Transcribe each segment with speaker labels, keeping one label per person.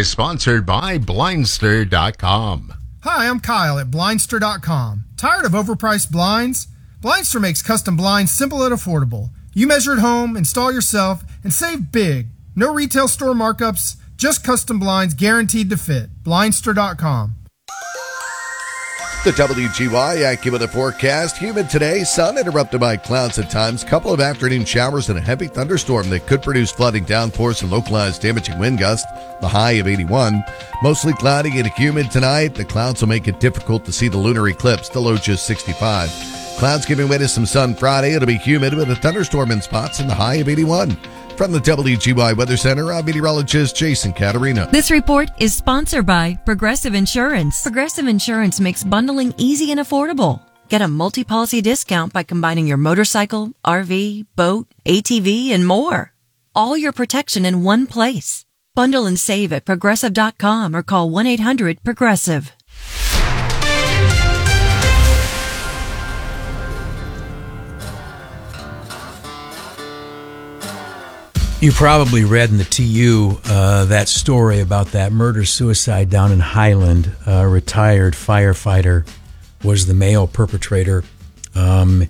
Speaker 1: is sponsored by Blindster.com.
Speaker 2: Hi, I'm Kyle at Blindster.com. Tired of overpriced blinds? Blindster makes custom blinds simple and affordable. You measure at home, install yourself, and save big. No retail store markups, just custom blinds guaranteed to fit. Blindster.com.
Speaker 3: The WGY AccuWeather forecast. Humid today. Sun interrupted by clouds at times. Couple of afternoon showers and a heavy thunderstorm that could produce flooding downpours and localized damaging wind gusts. The high of 81. Mostly cloudy and humid tonight. The clouds will make it difficult to see the lunar eclipse. The low just 65. Clouds giving way to some sun Friday. It'll be humid with a thunderstorm in spots and the high of 81. From the WGY Weather Center, I'm meteorologist Jason Caterina.
Speaker 4: This report is sponsored by Progressive Insurance. Progressive Insurance makes bundling easy and affordable. Get a multi-policy discount by combining your motorcycle, RV, boat, ATV, and more. All your protection in one place. Bundle and save at Progressive.com or call 1-800-PROGRESSIVE.
Speaker 5: You probably read in the TU that story about that murder-suicide down in Highland. A retired firefighter was the male perpetrator, an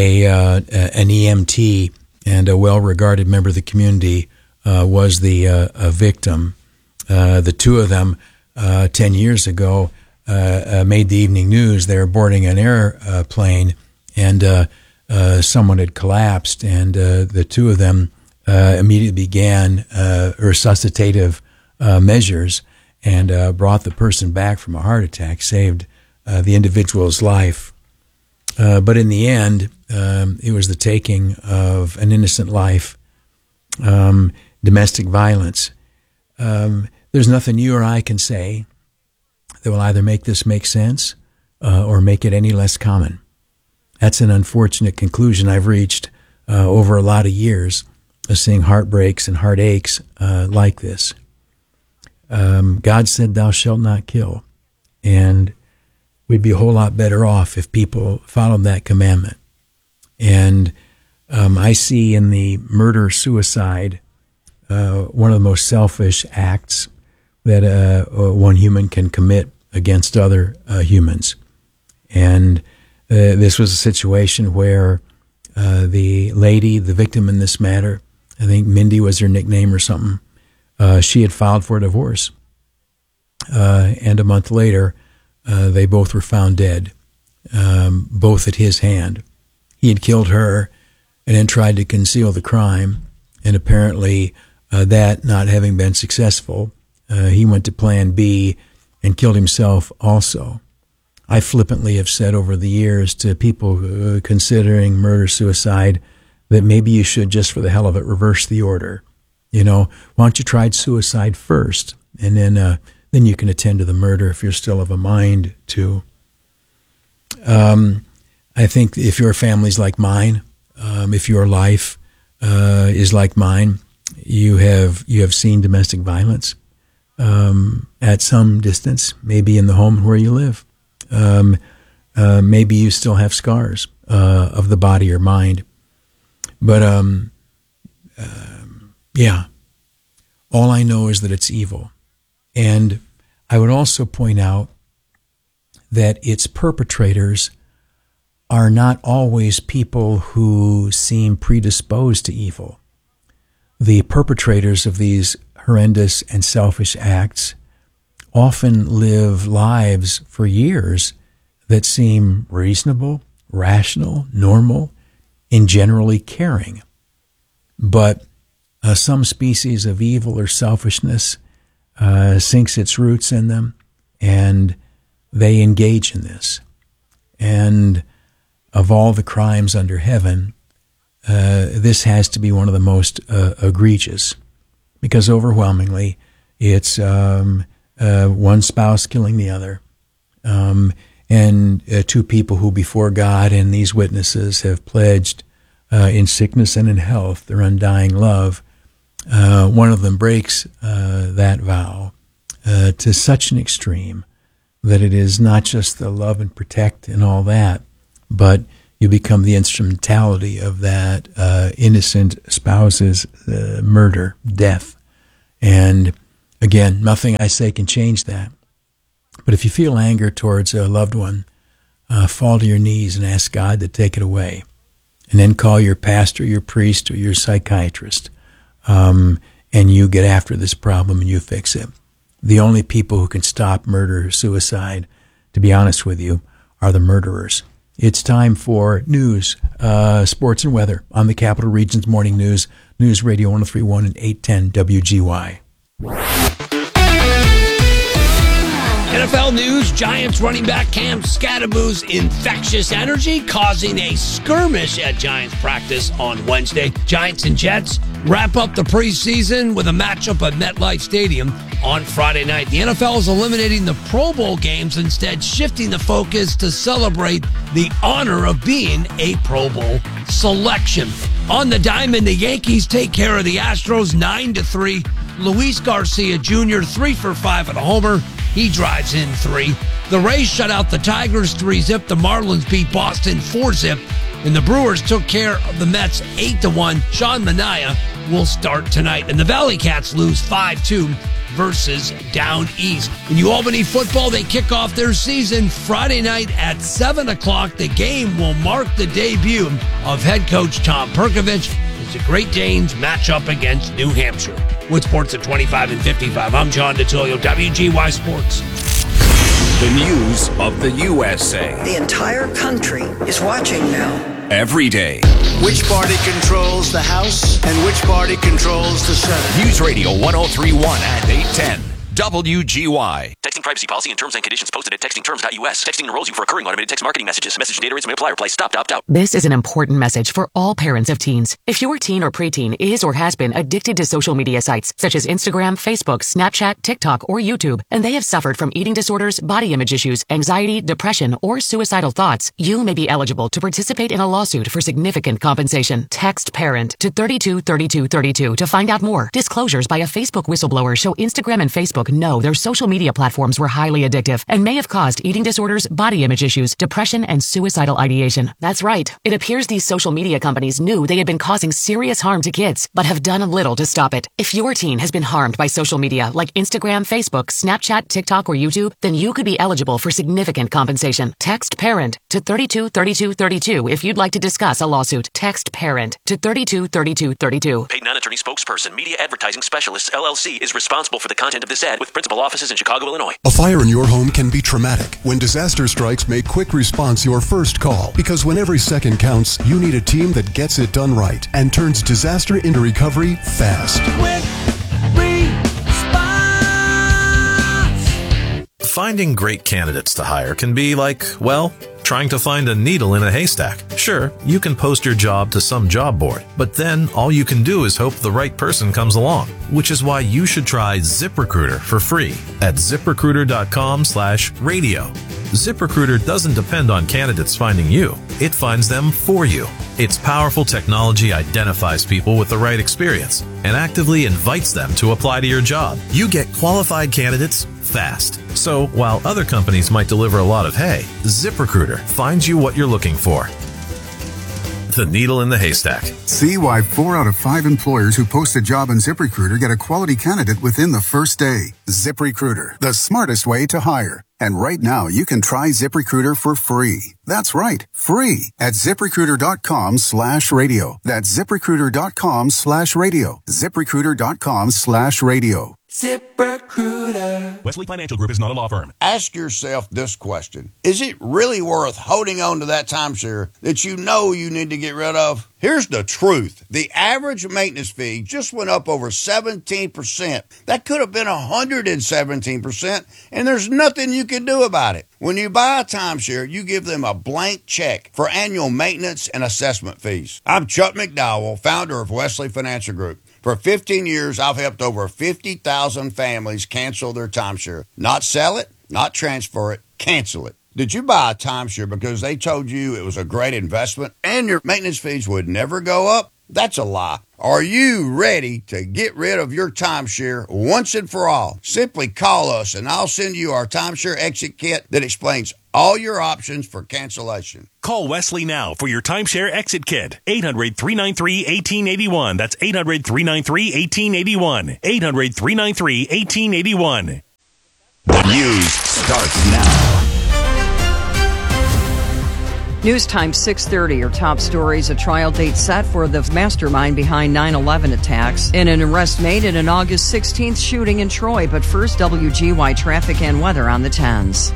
Speaker 5: EMT, and a well-regarded member of the community was the victim. The two of them, 10 years ago, made the evening news. They were boarding an airplane, and someone had collapsed, and the two of them immediately began resuscitative measures and brought the person back from a heart attack, saved the individual's life. But in the end, it was the taking of an innocent life, domestic violence. There's nothing you or I can say that will either make this make sense or make it any less common. That's an unfortunate conclusion I've reached over a lot of years of seeing heartbreaks and heartaches like this. God said, "Thou shalt not kill." And we'd be a whole lot better off if people followed that commandment. And I see in the murder-suicide one of the most selfish acts that one human can commit against other humans. And this was a situation where the lady, the victim in this matter, I think Mindy was her nickname or something, she had filed for a divorce. And a month later, they both were found dead, both at his hand. He had killed her and then tried to conceal the crime, and apparently that not having been successful, he went to plan B and killed himself also. I flippantly have said over the years to people considering murder-suicide that maybe you should, just for the hell of it, reverse the order. You know, why don't you try suicide first, and then you can attend to the murder if you're still of a mind to. I think if your family's like mine, if your life is like mine, you have seen domestic violence at some distance, maybe in the home where you live. Maybe you still have scars of the body or mind. But, yeah, all I know is that it's evil. And I would also point out that its perpetrators are not always people who seem predisposed to evil. The perpetrators of these horrendous and selfish acts often live lives for years that seem reasonable, rational, normal, and generally caring. But some species of evil or selfishness sinks its roots in them, and they engage in this. And of all the crimes under heaven, this has to be one of the most egregious, because overwhelmingly it's one spouse killing the other, and two people who before God and these witnesses have pledged in sickness and in health their undying love. One of them breaks that vow to such an extreme that it is not just the love and protect and all that, but you become the instrumentality of that innocent spouse's murder, death. And Again, nothing I say can change that. But if you feel anger towards a loved one, fall to your knees and ask God to take it away. And then call your pastor, your priest, or your psychiatrist. And you get after this problem and you fix it. The only people who can stop murder or suicide, to be honest with you, are the murderers. It's time for news, sports, and weather on the Capital Region's Morning News, News Radio 103.1 and 810 WGY.
Speaker 6: NFL news, Giants running back Cam Scadaboo's infectious energy causing a skirmish at Giants practice on Wednesday. Giants and Jets wrap up the preseason with a matchup at MetLife Stadium on Friday night. The NFL is eliminating the Pro Bowl games, instead shifting the focus to celebrate the honor of being a Pro Bowl selection. On the diamond, the Yankees take care of the Astros 9-3. Luis Garcia Jr. 3 for 5 at a homer. He drives in 3. The Rays shut out the Tigers 3-0. The Marlins beat Boston 4-0. And the Brewers took care of the Mets 8-1. Sean Manaea will start tonight. And the Valley Cats lose 5-2 versus Down East. In New Albany football, they kick off their season Friday night at 7 o'clock. The game will mark the debut of head coach Tom Perkovich as the Great Danes match up against New Hampshire. With sports at 25 and 55, I'm John DeTilio, WGY Sports.
Speaker 7: The news of the USA.
Speaker 8: The entire country is watching now.
Speaker 7: Every day.
Speaker 9: Which party controls the House and which party controls the Senate?
Speaker 7: News Radio 103.1 and 810 WGY.
Speaker 10: Texting privacy policy and terms and conditions posted at textingterms.us. Texting enrolls you for recurring automated text marketing messages. Message and data rates may apply. Reply stop to opt out.
Speaker 11: This is an important message for all parents of teens. If your teen or preteen is or has been addicted to social media sites such as Instagram, Facebook, Snapchat, TikTok, or YouTube, and they have suffered from eating disorders, body image issues, anxiety, depression, or suicidal thoughts, you may be eligible to participate in a lawsuit for significant compensation. Text PARENT to 323232 to find out more. Disclosures by a Facebook whistleblower show Instagram and Facebook know their social media platforms were highly addictive and may have caused eating disorders, body image issues, depression, and suicidal ideation. That's right. It appears these social media companies knew they had been causing serious harm to kids, but have done little to stop it. If your teen has been harmed by social media like Instagram, Facebook, Snapchat, TikTok, or YouTube, then you could be eligible for significant compensation. Text PARENT to 323232 if you'd like to discuss a lawsuit. Text PARENT to 323232.
Speaker 10: Paid non-attorney spokesperson, Media Advertising Specialists, LLC, is responsible for the content of this ad with principal offices in Chicago, Illinois.
Speaker 12: A fire in your home can be traumatic. When disaster strikes, make quick response your first call. Because when every second counts, you need a team that gets it done right and turns disaster into recovery fast.
Speaker 13: Quick response! Finding great candidates to hire can be like, well, trying to find a needle in a haystack. Sure, you can post your job to some job board, but then all you can do is hope the right person comes along, which is why you should try ZipRecruiter for free at ZipRecruiter.com/radio. ZipRecruiter doesn't depend on candidates finding you. It finds them for you. Its powerful technology identifies people with the right experience and actively invites them to apply to your job. You get qualified candidates fast. So while other companies might deliver a lot of hay, ZipRecruiter finds you what you're looking for. The needle in the haystack.
Speaker 14: See why 4 out of 5 employers who post a job on ZipRecruiter get a quality candidate within the first day. ZipRecruiter, the smartest way to hire. And right now, you can try ZipRecruiter for free. That's right, free at ZipRecruiter.com/radio. That's ZipRecruiter.com/radio. ZipRecruiter.com/radio.
Speaker 15: ZipRecruiter.
Speaker 16: Wesley Financial Group is not a law firm.
Speaker 17: Ask yourself this question. Is it really worth holding on to that timeshare that you know you need to get rid of? Here's the truth. The average maintenance fee just went up over 17%. That could have been 117%, and there's nothing you can do about it. When you buy a timeshare, you give them a blank check for annual maintenance and assessment fees. I'm Chuck McDowell, founder of Wesley Financial Group. For 15 years, I've helped over 50,000 families cancel their timeshare. Not sell it, not transfer it, cancel it. Did you buy a timeshare because they told you it was a great investment and your maintenance fees would never go up? That's a lie. Are you ready to get rid of your timeshare once and for all? Simply call us and I'll send you our timeshare exit kit that explains all your options for cancellation.
Speaker 16: Call Wesley now for your timeshare exit kit. 800-393-1881. That's 800-393-1881. 800-393-1881.
Speaker 7: The news starts now.
Speaker 18: News time 6:30. Your top stories: a trial date set for the mastermind behind 9/11 attacks, and an arrest made in an August 16th shooting in Troy. But first, WGY traffic and weather on the 10s.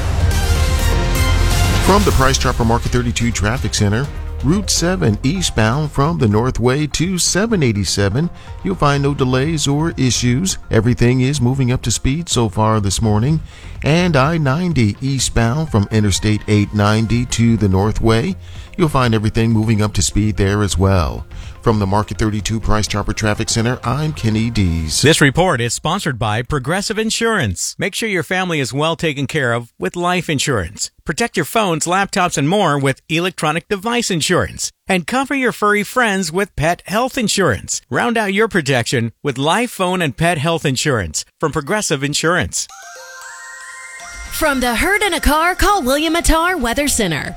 Speaker 19: From the Price Chopper Market 32 Traffic Center, Route 7 eastbound from the Northway to 787. You'll find no delays or issues. Everything is moving up to speed so far this morning. And I-90 eastbound from Interstate 890 to the Northway. You'll find everything moving up to speed there as well. From the Market 32 Price Chopper Traffic Center, I'm Kenny Dees.
Speaker 20: This report is sponsored by Progressive Insurance. Make sure your family is well taken care of with life insurance. Protect your phones, laptops, and more with electronic device insurance. And cover your furry friends with pet health insurance. Round out your protection with life, phone, and pet health insurance from Progressive Insurance.
Speaker 21: From the herd in a car, call William Attar Weather Center,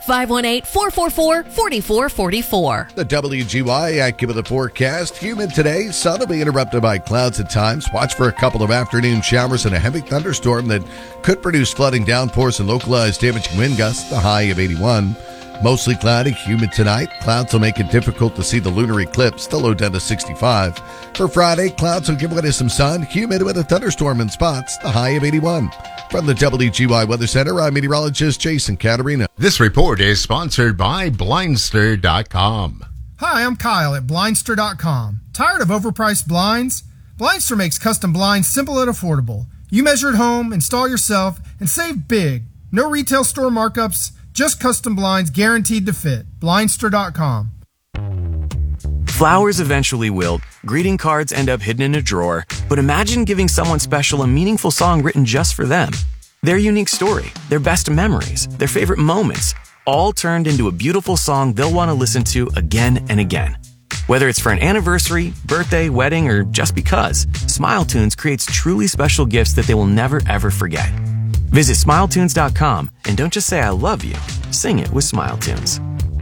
Speaker 21: 518-444-4444.
Speaker 3: The WGY AccuWeather forecast. Humid today. Sun will be interrupted by clouds at times. Watch for a couple of afternoon showers and a heavy thunderstorm that could produce flooding, downpours, and localized damaging wind gusts. The high of 81. Mostly cloudy, humid tonight. Clouds will make it difficult to see the lunar eclipse. The low down to 65. For Friday, clouds will give way to some sun. Humid with a thunderstorm in spots. The high of 81. From the WGY Weather Center, I'm meteorologist Jason Caterina.
Speaker 1: This report is sponsored by Blindster.com.
Speaker 2: Hi, I'm Kyle at Blindster.com. Tired of overpriced blinds? Blindster makes custom blinds simple and affordable. You measure at home, install yourself, and save big. No retail store markups, just custom blinds guaranteed to fit. Blindster.com.
Speaker 22: Flowers eventually wilt, greeting cards end up hidden in a drawer, but imagine giving someone special a meaningful song written just for them. Their unique story, their best memories, their favorite moments, all turned into a beautiful song they'll want to listen to again and again. Whether it's for an anniversary, birthday, wedding, or just because, SmileTunes creates truly special gifts that they will never ever forget. Visit SmileTunes.com and don't just say I love you, sing it with SmileTunes.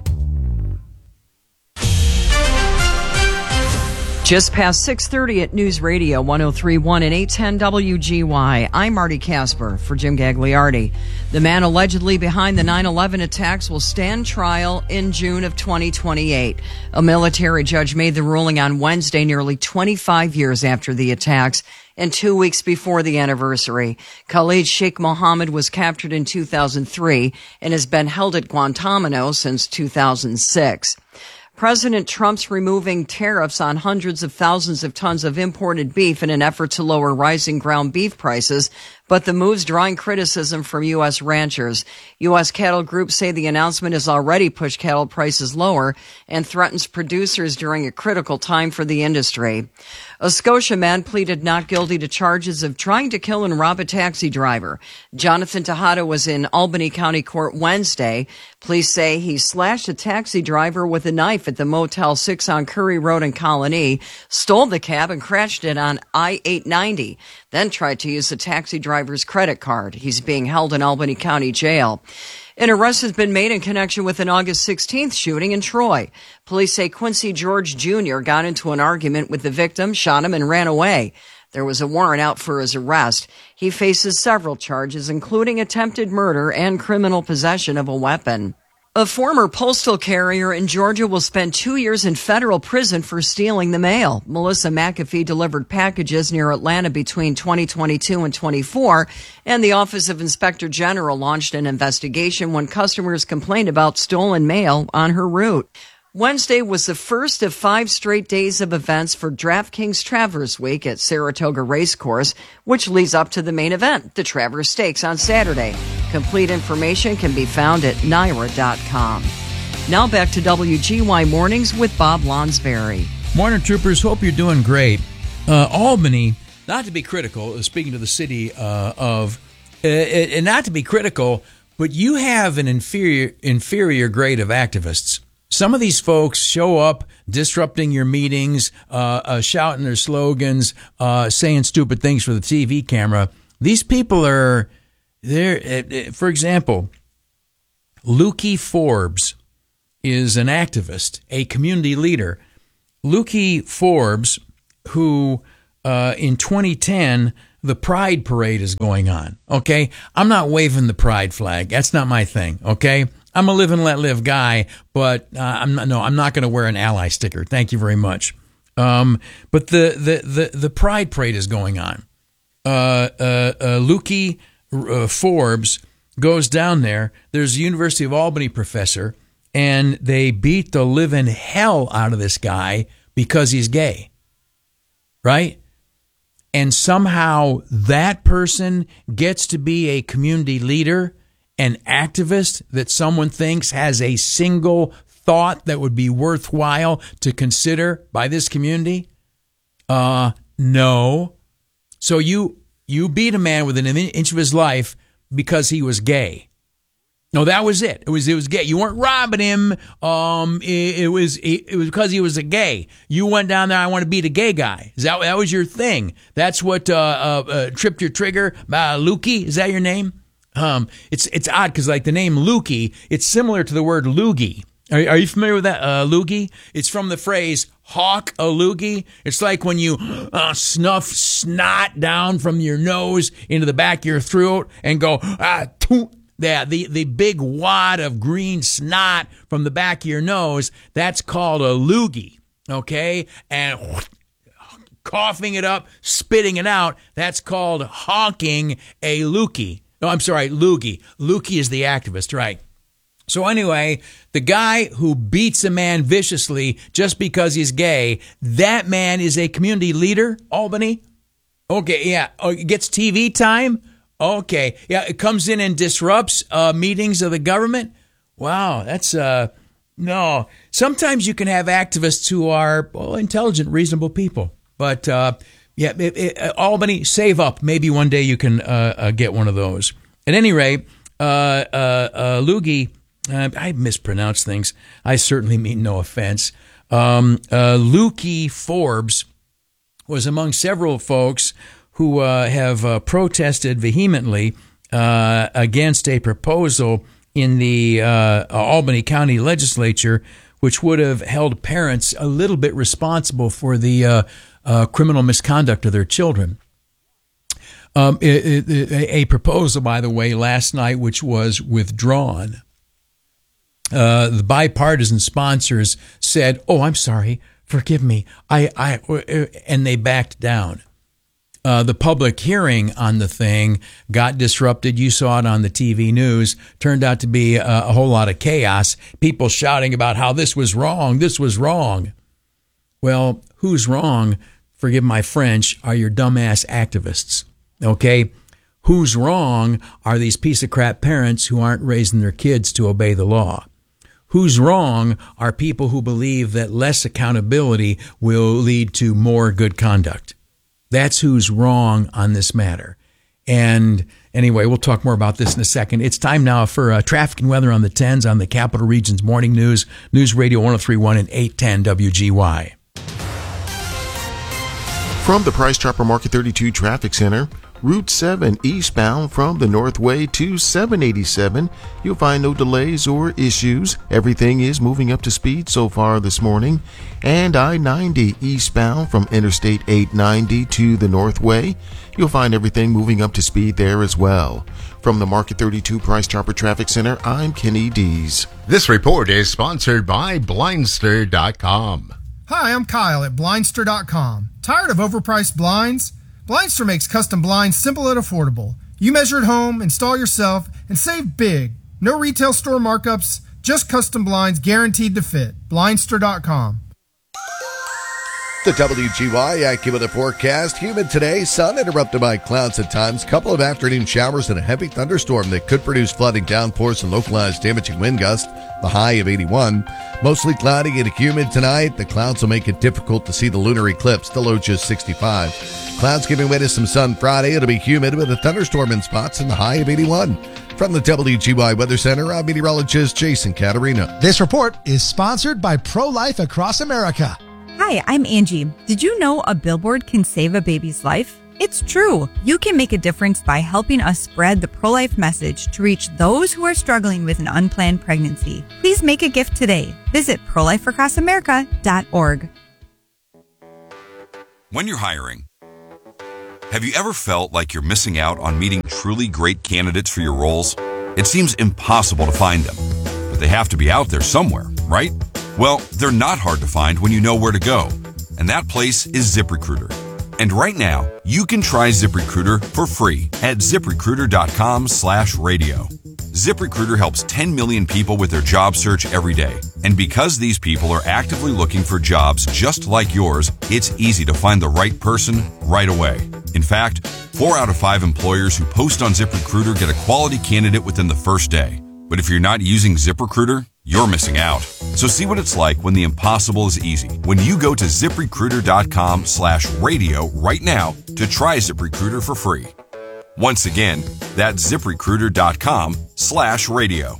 Speaker 18: Just past 6:30 at News Radio 103.1 and 810 WGY. I'm Marty Casper for Jim Gagliardi. The man allegedly behind the 9/11 attacks will stand trial in June of 2028. A military judge made the ruling on Wednesday, nearly 25 years after the attacks and 2 weeks before the anniversary. Khalid Sheikh Mohammed was captured in 2003 and has been held at Guantanamo since 2006. President Trump's removing tariffs on hundreds of thousands of tons of imported beef in an effort to lower rising ground beef prices, but the move's drawing criticism from U.S. ranchers. U.S. cattle groups say the announcement has already pushed cattle prices lower and threatens producers during a critical time for the industry. A Scotia man pleaded not guilty to charges of trying to kill and rob a taxi driver. Jonathan Tejada was in Albany County Court Wednesday. Police say he slashed a taxi driver with a knife at the Motel 6 on Curry Road in Colony, stole the cab and crashed it on I-890, then tried to use the taxi driver's credit card. He's being held in Albany County Jail. An arrest has been made in connection with an August 16th shooting in Troy. Police say Quincy George Jr. got into an argument with the victim, shot him, and ran away. There was a warrant out for his arrest. He faces several charges, including attempted murder and criminal possession of a weapon. A former postal carrier in Georgia will spend 2 years in federal prison for stealing the mail. Melissa McAfee delivered packages near Atlanta between 2022 and 24, and the Office of Inspector General launched an investigation when customers complained about stolen mail on her route. Wednesday was the first of 5 straight days of events for DraftKings Travers Week at Saratoga Racecourse, which leads up to the main event, the Travers Stakes, on Saturday. Complete information can be found at NYRA.com. Now back to WGY Mornings with Bob Lonsberry.
Speaker 5: Morning, troopers. Hope you're doing great. Albany, not to be critical, speaking to the city and not to be critical, but you have an inferior grade of activists. Some of these folks show up disrupting your meetings, shouting their slogans, saying stupid things for the TV camera. These people are there. For example, Lukey Forbes is an activist, a community leader. Lukey Forbes, who in 2010, the Pride Parade is going on, okay? I'm not waving the Pride flag. That's not my thing, okay? I'm a live and let live guy, but I'm not going to wear an ally sticker. Thank you very much. But the Pride Parade is going on. Lukey Forbes goes down there. There's a University of Albany professor, and they beat the living hell out of this guy because he's gay, right? And somehow that person gets to be a community leader, an activist that someone thinks has a single thought that would be worthwhile to consider by this community? No. So you beat a man within an inch of his life because he was gay. No, that was it. It was gay. You weren't robbing him. It was because he was a gay. You went down there. I want to beat a gay guy. That was your thing? That's what tripped your trigger. Lukey, is that your name? It's odd because like the name Lukey, it's similar to the word loogie. Are you familiar with that loogie? It's from the phrase hawk a loogie. It's like when you snuff snot down from your nose into the back of your throat and go the big wad of green snot from the back of your nose, that's called a loogie, okay? And coughing it up, spitting it out, that's called honking a loogie. No, I'm sorry, loogie. Lukey is the activist, right? So anyway, the guy who beats a man viciously just because he's gay, that man is a community leader, Albany? Okay, yeah. Gets TV time? Okay. Yeah, it comes in and disrupts meetings of the government? Wow, that's, no. Sometimes you can have activists who are intelligent, reasonable people. But, Albany, save up. Maybe one day you can get one of those. At any rate, Lukey, I mispronounce things. I certainly mean no offense. Lukey Forbes was among several folks who have protested vehemently against a proposal in the Albany County Legislature, which would have held parents a little bit responsible for the criminal misconduct of their children. A proposal, by the way, last night, which was withdrawn. The bipartisan sponsors said, "Oh, I'm sorry, forgive me," and they backed down. The public hearing on the thing got disrupted. You saw it on the TV news. Turned out to be a whole lot of chaos. People shouting about how this was wrong. This was wrong. Well, who's wrong, forgive my French, are your dumbass activists. Okay? Who's wrong are these piece of crap parents who aren't raising their kids to obey the law. Who's wrong are people who believe that less accountability will lead to more good conduct. That's who's wrong on this matter. And anyway, we'll talk more about this in a second. It's time now for traffic and weather on the 10s on the Capital Region's Morning News, News Radio 103.1 and 810 WGY.
Speaker 19: From the Price Chopper Market 32 Traffic Center, Route 7 eastbound from the Northway to 787. You'll find no delays or issues. Everything is moving up to speed so far this morning. And I-90 eastbound from Interstate 890 to the Northway. You'll find everything moving up to speed there as well. From the Market 32 Price Chopper Traffic Center, I'm Kenny Dees.
Speaker 1: This report is sponsored by Blindster.com.
Speaker 2: Hi, I'm Kyle at Blindster.com. Tired of overpriced blinds? Blindster makes custom blinds simple and affordable. You measure at home, install yourself, and save big. No retail store markups, just custom blinds guaranteed to fit. Blindster.com.
Speaker 3: The WGY AccuWeather forecast. Humid today. Sun interrupted by clouds at times. Couple of afternoon showers and a heavy thunderstorm that could produce flooding, downpours, and localized damaging wind gusts. The high of 81. Mostly cloudy and humid tonight. The clouds will make it difficult to see the lunar eclipse. The low just 65. Clouds giving way to some sun Friday. It'll be humid with a thunderstorm in spots and the high of 81. From the WGY Weather Center, I'm meteorologist Jason Caterina.
Speaker 4: This report is sponsored by Pro-Life Across America.
Speaker 6: Hi, I'm Angie. Did you know a billboard can save a baby's life? It's true. You can make a difference by helping us spread the pro-life message to reach those who are struggling with an unplanned pregnancy. Please make a gift today. Visit prolifeacrossamerica.org.
Speaker 23: When you're hiring, have you ever felt like you're missing out on meeting truly great candidates for your roles? It seems impossible to find them, but they have to be out there somewhere, right? Well, they're not hard to find when you know where to go, and that place is ZipRecruiter. And right now, you can try ZipRecruiter for free at ZipRecruiter.com/radio. ZipRecruiter helps 10 million people with their job search every day. And because these people are actively looking for jobs just like yours, it's easy to find the right person right away. In fact, 4 out of 5 employers who post on ZipRecruiter get a quality candidate within the first day. But if you're not using ZipRecruiter, you're missing out. So see what it's like when the impossible is easy. When you go to ZipRecruiter.com/radio right now to try ZipRecruiter for free. Once again, that's ZipRecruiter.com/radio.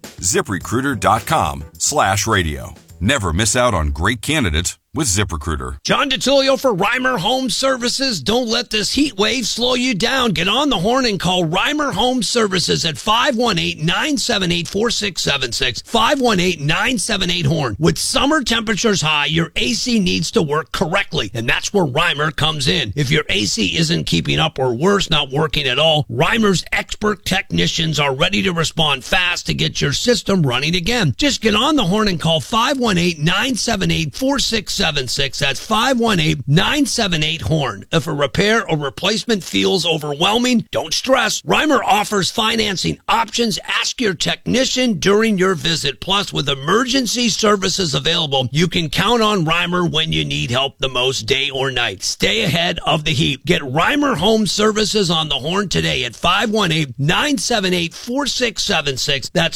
Speaker 23: ZipRecruiter.com/radio. Never miss out on great candidates with ZipRecruiter.
Speaker 24: John DiTullio for Reimer Home Services. Don't let this heat wave slow you down. Get on the horn and call Reimer Home Services at 518-978-4676. 518-978-HORN. With summer temperatures high, your AC needs to work correctly, and that's where Reimer comes in. If your AC isn't keeping up or worse, not working at all, Reimer's expert technicians are ready to respond fast to get your system running again. Just get on the horn and call 518-978-4676. That's 518-978-HORN. If a repair or replacement feels overwhelming, don't stress. Reimer offers financing options. Ask your technician during your visit. Plus, with emergency services available, you can count on Reimer when you need help the most, day or night. Stay ahead of the heat. Get Reimer Home Services on the horn today at 518-978-4676. That's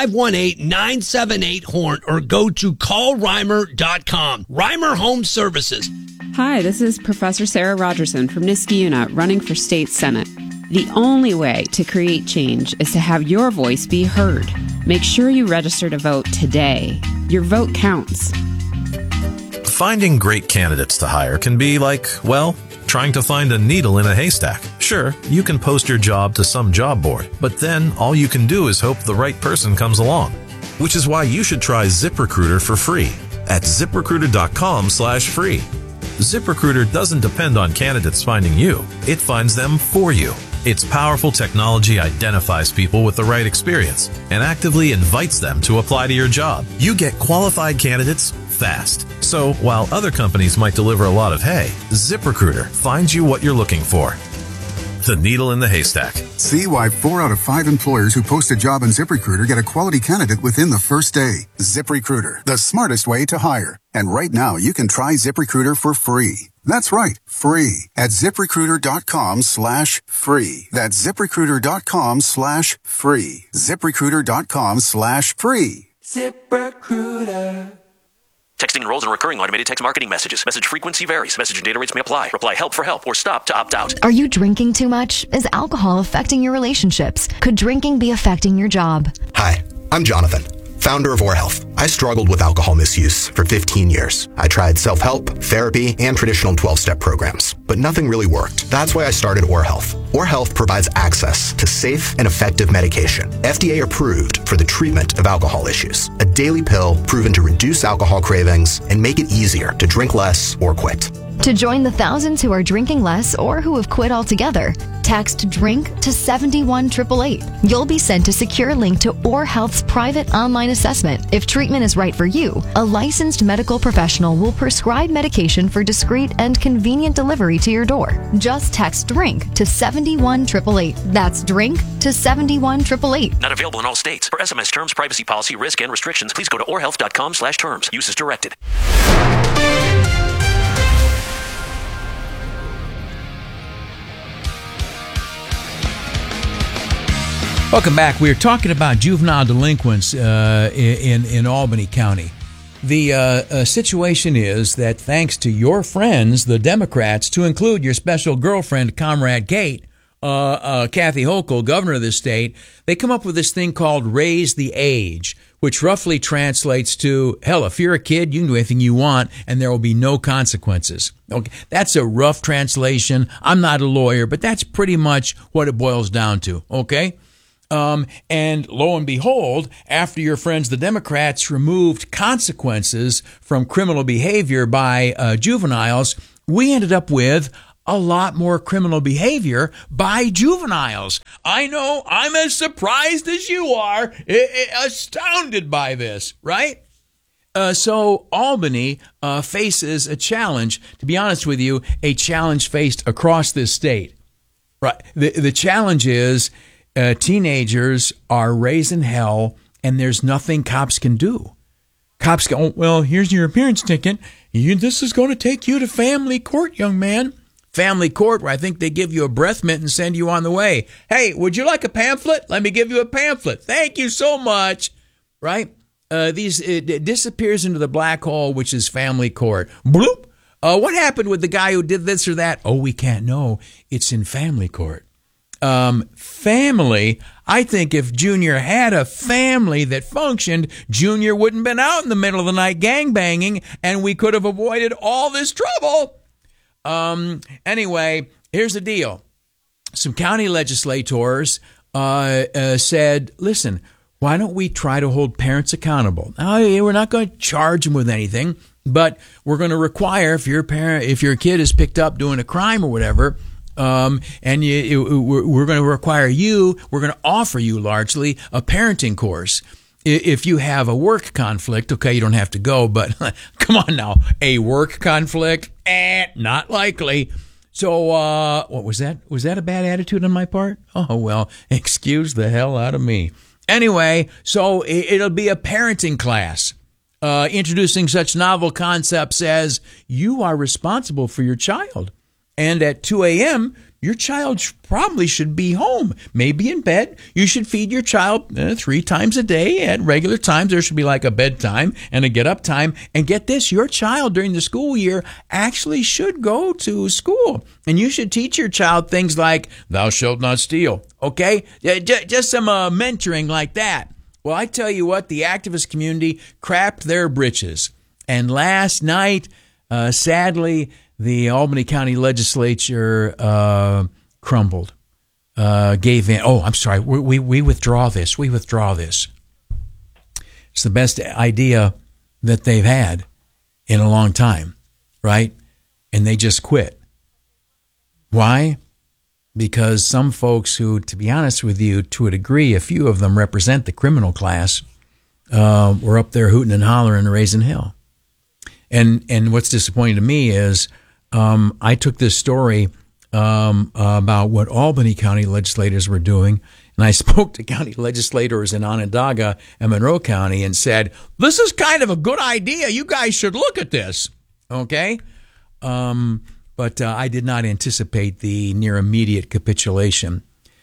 Speaker 24: 518-978-HORN, or go to callreimer.com. Reimer Home Services.
Speaker 25: Hi, this is Professor Sarah Rogerson from Niskayuna, running for State Senate. The only way to create change is to have your voice be heard. Make sure you register to vote today. Your vote counts.
Speaker 13: Finding great candidates to hire can be like, well, trying to find a needle in a haystack. Sure, you can post your job to some job board, but then all you can do is hope the right person comes along. Which is why you should try ZipRecruiter for free at ZipRecruiter.com/free. ZipRecruiter doesn't depend on candidates finding you. It finds them for you. Its powerful technology identifies people with the right experience and actively invites them to apply to your job. You get qualified candidates fast. So while other companies might deliver a lot of hay, ZipRecruiter finds you what you're looking for. The needle in the haystack.
Speaker 14: See why 4 out of 5 employers who post a job on ZipRecruiter get a quality candidate within the first day. ZipRecruiter, the smartest way to hire. And right now, you can try ZipRecruiter for free. That's right, free at ZipRecruiter.com/free. That's ZipRecruiter.com/free. ZipRecruiter.com/free.
Speaker 15: ZipRecruiter.
Speaker 10: Texting enrolls in recurring automated text marketing messages. Message frequency varies. Message and data rates may apply. Reply HELP for help or stop to opt out.
Speaker 26: Are you drinking too much? Is alcohol affecting your relationships? Could drinking be affecting your job?
Speaker 27: Hi, I'm Jonathan, founder of OrHealth. I struggled with alcohol misuse for 15 years. I tried self-help, therapy, and traditional 12-step programs, but nothing really worked. That's why I started OrHealth. OrHealth provides access to safe and effective medication, FDA approved for the treatment of alcohol issues. A daily pill proven to reduce alcohol cravings and make it easier to drink less or quit.
Speaker 26: To join the thousands who are drinking less or who have quit altogether, text DRINK to 71888. You'll be sent a secure link to OrHealth's private online assessment. If treatment is right for you, a licensed medical professional will prescribe medication for discreet and convenient delivery to your door. Just text DRINK to 71888. That's DRINK to 71888.
Speaker 10: Not available in all states. For SMS terms, privacy policy, risk, and restrictions, please go to orhealth.com/terms. Use as directed.
Speaker 5: Welcome back. We're talking about juvenile delinquents in Albany County. The situation is that thanks to your friends, the Democrats, to include your special girlfriend, Comrade Kate, Kathy Hochul, governor of the state, they come up with this thing called Raise the Age, which roughly translates to, hell, if you're a kid, you can do anything you want and there will be no consequences. Okay, that's a rough translation. I'm not a lawyer, but that's pretty much what it boils down to, okay? And lo and behold, after your friends, the Democrats, removed consequences from criminal behavior by juveniles, we ended up with a lot more criminal behavior by juveniles. I know, I'm as surprised as you are, astounded by this, right? So Albany faces a challenge, to be honest with you, a challenge faced across this state. Right. The challenge is teenagers are raising hell, and there's nothing cops can do. Cops go, well, here's your appearance ticket. This is going to take you to family court, young man. Family court, where I think they give you a breath mint and send you on the way. Hey, would you like a pamphlet? Let me give you a pamphlet. Thank you so much. Right? It disappears into the black hole, which is family court. Bloop. What happened with the guy who did this or that? Oh, we can't know. It's in family court. Family, I think if Junior had a family that functioned, Junior wouldn't have been out in the middle of the night gangbanging, and we could have avoided all this trouble. Anyway, here's the deal. Some county legislators said, listen, why don't we try to hold parents accountable? Now, we're not going to charge them with anything, but we're going to require if your kid is picked up doing a crime or whatever, and we're going to require we're going to offer you largely a parenting course. If you have a work conflict, okay, you don't have to go, but come on now, a work conflict? Not likely. So, what was that? Was that a bad attitude on my part? Oh, well, excuse the hell out of me. Anyway, so it'll be a parenting class, introducing such novel concepts as you are responsible for your child. And at 2 a.m., your child probably should be home, maybe in bed. You should feed your child 3 times a day at regular times. There should be like a bedtime and a get up time. And get this, your child during the school year actually should go to school. And you should teach your child things like, thou shalt not steal. Okay? Just some mentoring like that. Well, I tell you what, the activist community crapped their britches. And last night, sadly, the Albany County Legislature crumbled, gave in. Oh, I'm sorry. We withdraw this. We withdraw this. It's the best idea that they've had in a long time, right? And they just quit. Why? Because some folks who, to be honest with you, to a degree, a few of them represent the criminal class, were up there hooting and hollering, raising hell. And what's disappointing to me is I took this story about what Albany County legislators were doing, and I spoke to county legislators in Onondaga and Monroe County and said, this is kind of a good idea. You guys should look at this. Okay? But I did not anticipate the near immediate capitulation.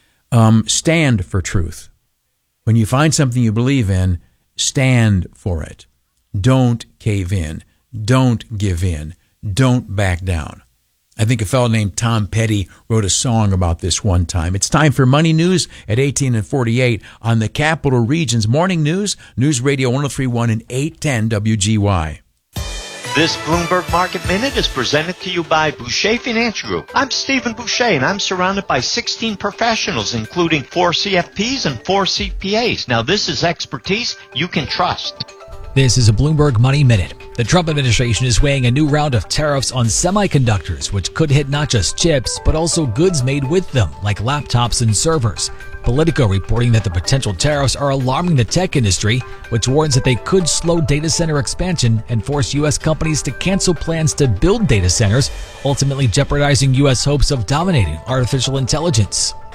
Speaker 5: Stand for truth. When you find something you believe in, stand for it. Don't cave in. Don't give in. Don't back down. I think a fellow named Tom Petty wrote a song about this one time. It's time for Money News at 18 and 48 on the Capital Region's Morning News, News Radio 103.1 and 810 WGY.
Speaker 7: This Bloomberg Market Minute is presented to you by Boucher Financial Group. I'm Stephen Boucher, and I'm surrounded by 16 professionals, including 4 CFPs and 4 CPAs. Now, this is expertise you can trust.
Speaker 8: This is a Bloomberg Money Minute. The Trump administration is weighing a new round of tariffs on semiconductors, which could hit not just chips, but also goods made with them, like laptops and servers. Politico reporting that the potential tariffs are alarming the tech industry, which warns that they could slow data center expansion and force U.S. companies to cancel plans to build data centers, ultimately jeopardizing U.S. hopes of dominating artificial intelligence.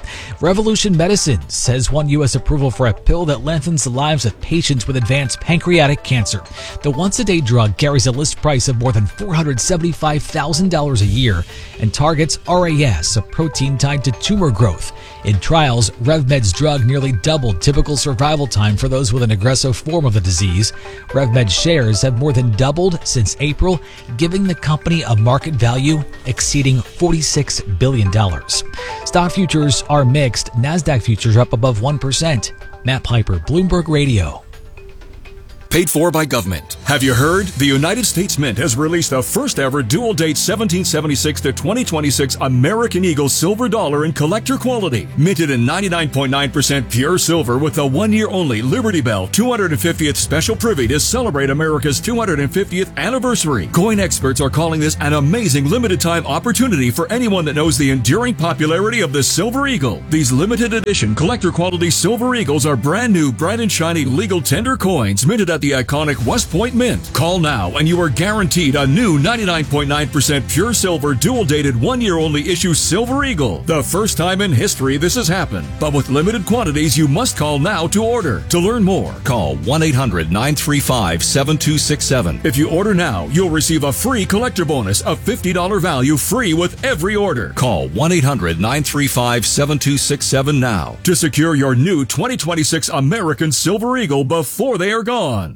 Speaker 8: Revolution Medicine says won U.S. approval for a pill that lengthens the lives of patients with advanced pancreatic cancer. The once-a-day drug carries a list price of more than $475,000 a year and targets RAS, a protein tied to tumor growth. In trials, RevMed's drug nearly doubled typical survival time for those with an aggressive form of the disease. RevMed shares have more than doubled since April, giving the company a market value exceeding $46 billion. Stock futures are mixed. NASDAQ futures are up above 1%. Matt Piper, Bloomberg Radio.
Speaker 9: Paid for by government. Have you heard? The United States Mint has released the first ever dual date 1776 to 2026 American Eagle silver dollar in collector quality. Minted in 99.9% pure silver with the 1 year only Liberty Bell 250th special privy to celebrate America's 250th anniversary. Coin experts are calling this an amazing limited time opportunity for anyone that knows the enduring popularity of the Silver Eagle. These limited edition collector quality Silver Eagles are brand new, bright and shiny legal tender coins minted at the iconic West Point Mint. Call now and you are guaranteed a new 99.9% pure silver dual dated 1 year only issue Silver Eagle. The first time in history this has happened, but with limited quantities you must call now to order. To learn more, call 1-800-935-7267. If you order now, you'll receive a free collector bonus of $50 value free with every order. Call 1-800-935-7267 now to secure your new 2026 American Silver Eagle before they are gone.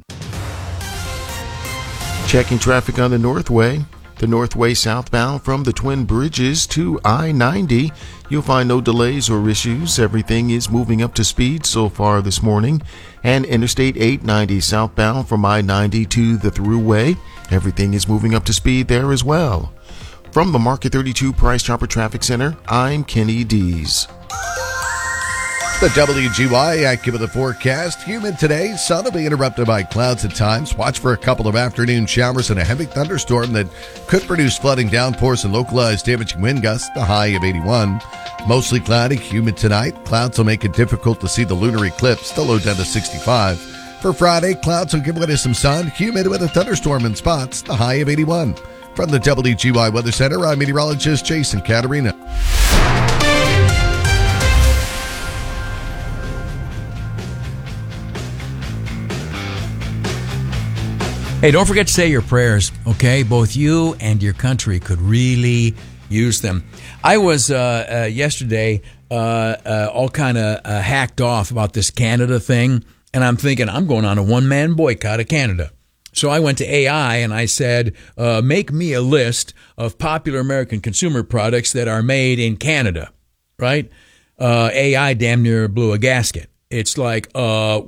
Speaker 19: Checking traffic on the Northway. The Northway southbound from the Twin Bridges to I-90. You'll find no delays or issues. Everything is moving up to speed so far this morning. And Interstate 890 southbound from I-90 to the Thruway. Everything is moving up to speed there as well. From the Market 32 Price Chopper Traffic Center, I'm Kenny Dees.
Speaker 3: The WGY AccuWeather forecast. Humid today. Sun will be interrupted by clouds at times. Watch for a couple of afternoon showers and a heavy thunderstorm that could produce flooding, downpours, and localized damaging wind gusts. The high of 81. Mostly cloudy, humid tonight. Clouds will make it difficult to see the lunar eclipse. The low down to 65. For Friday, clouds will give way to some sun. Humid with a thunderstorm in spots. The high of 81. From the WGY Weather Center, I'm meteorologist Jason Caterina.
Speaker 5: Hey, don't forget to say your prayers, okay? Both you and your country could really use them. I was yesterday all kind of hacked off about this Canada thing, and I'm thinking I'm going on a one-man boycott of Canada. So I went to AI and I said, make me a list of popular American consumer products that are made in Canada, right? AI damn near blew a gasket. It's like, I